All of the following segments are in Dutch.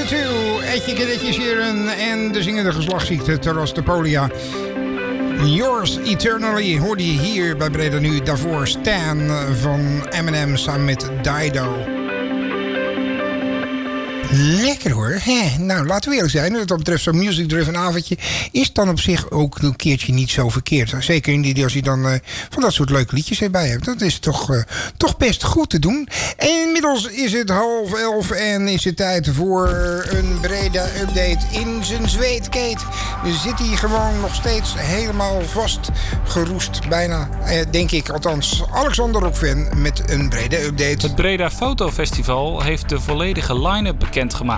2, Etje Kedetjes hier en de zingende geslachtsziekte Terrastopolia. Yours Eternally hoorde je hier bij Breda Nu. Daarvoor Stan van Eminem samen met Dido. Lekker hoor. Nou, laten we eerlijk zijn. Wat dat betreft zo'n music-driven avondje is dan op zich ook een keertje niet zo verkeerd. Zeker in die als je dan van dat soort leuke liedjes erbij hebt. Dat is toch best goed te doen. En inmiddels is het 10:30 en is het tijd voor een brede update in zijn zweetkeet. Zit hij gewoon nog steeds helemaal vastgeroest. Bijna, denk ik. Althans, Alexander Rockven met een brede update. Het Breda Fotofestival heeft de volledige line-up bekendgemaakt.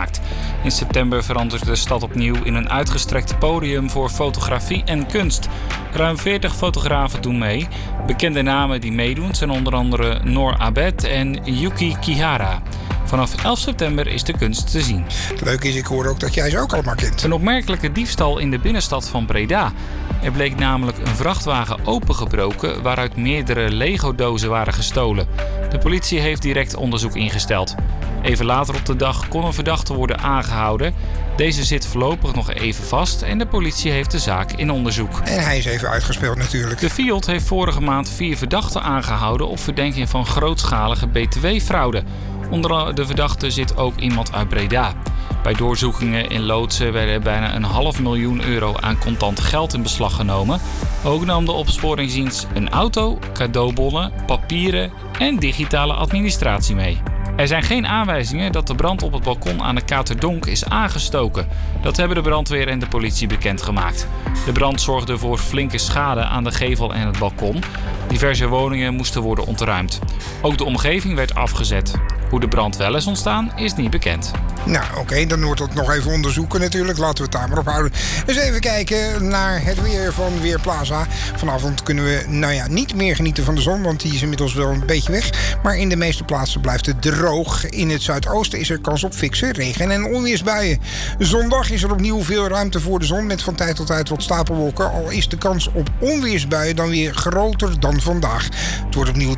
In september verandert de stad opnieuw in een uitgestrekt podium voor fotografie en kunst. Ruim 40 fotografen doen mee. Bekende namen die meedoen zijn onder andere Noor Abed en Yuki Kihara. Vanaf 11 september is de kunst te zien. Het leuke is, ik hoor ook dat jij ze ook allemaal kent. Een opmerkelijke diefstal in de binnenstad van Breda. Er bleek namelijk een vrachtwagen opengebroken waaruit meerdere Lego-dozen waren gestolen. De politie heeft direct onderzoek ingesteld. Even later op de dag kon een verdachte worden aangehouden. Deze zit voorlopig nog even vast en de politie heeft de zaak in onderzoek. En hij is even uitgespeeld natuurlijk. De FIOD heeft vorige maand 4 verdachten aangehouden op verdenking van grootschalige btw-fraude. Onder de verdachten zit ook iemand uit Breda. Bij doorzoekingen in loodsen werden bijna €500.000 aan contant geld in beslag genomen. Ook nam de opsporingsdienst een auto, cadeaubonnen, papieren en digitale administratie mee. Er zijn geen aanwijzingen dat de brand op het balkon aan de Katerdonk is aangestoken. Dat hebben de brandweer en de politie bekendgemaakt. De brand zorgde voor flinke schade aan de gevel en het balkon. Diverse woningen moesten worden ontruimd. Ook de omgeving werd afgezet. Hoe de brand wel is ontstaan, is niet bekend. Nou, oké, dan wordt dat nog even onderzoeken natuurlijk. Laten we het daar maar op houden. Dus even kijken naar het weer van Weerplaza. Vanavond kunnen we, niet meer genieten van de zon, want die is inmiddels wel een beetje weg. Maar in de meeste plaatsen blijft het droog. In het zuidoosten is er kans op fikse regen- en onweersbuien. Zondag is er opnieuw veel ruimte voor de zon met van tijd tot tijd wat stapelwolken. Al is de kans op onweersbuien dan weer groter dan vandaag. Het wordt opnieuw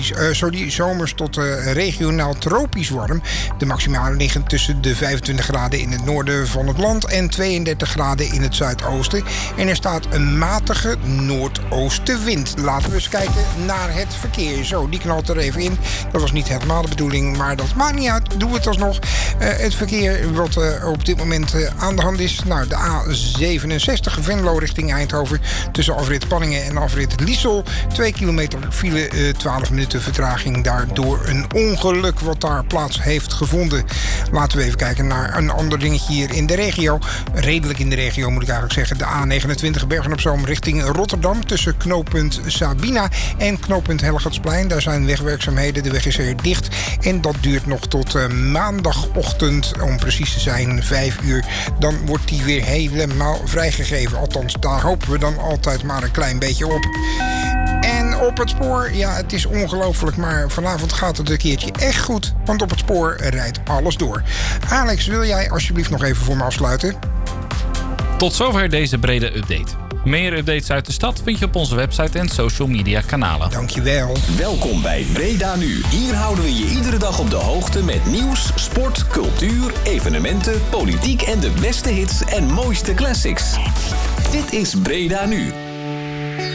zomers tot regionaal tropisch warm. De maximale liggen tussen de 25 graden in het noorden van het land en 32 graden in het zuidoosten. En er staat een matige noordoostenwind. Laten we eens kijken naar het verkeer. Zo, die knalt er even in. Dat was niet helemaal de bedoeling, maar dat maakt niet uit. Doen we het alsnog. Het verkeer wat op dit moment aan de hand is. Nou, de A67 Venlo richting Eindhoven. Tussen afrit Panningen en afrit Liesel. 2 kilometer file, 12 minuten vertraging. Daardoor een ongeluk wat daar plaats heeft gevonden. Laten we even kijken naar een ander dingetje hier in de regio. Redelijk in de regio moet ik eigenlijk zeggen. De A29 Bergen-op-Zoom richting Rotterdam. Tussen knooppunt Sabina en knooppunt Hellegatsplein. Daar zijn wegwerkzaamheden. De weg is er dicht. En dat duurt nog tot maandagochtend. Om precies te zijn 5 uur. Dan wordt die weer helemaal vrijgegeven. Althans, daar hopen we dan altijd maar een klein beetje op. En op het spoor, ja, het is ongelooflijk, maar vanavond gaat het een keertje echt goed. Want op het spoor rijdt alles door. Alex, wil jij alsjeblieft nog even voor me afsluiten? Tot zover deze brede update. Meer updates uit de stad vind je op onze website en social media kanalen. Dankjewel. Welkom bij Breda Nu. Hier houden we je iedere dag op de hoogte met nieuws, sport, cultuur, evenementen, politiek en de beste hits en mooiste classics. Dit is Breda Nu.